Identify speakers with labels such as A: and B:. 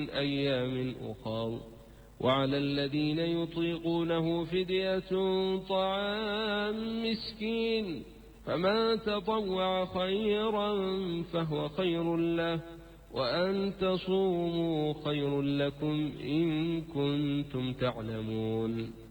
A: أيام أخر. وعلى الذين يطيقونه فدية طعام مسكين، فمن تطوع خيرا فهو خير له، وأن تصوموا خير لكم إن كنتم تعلمون.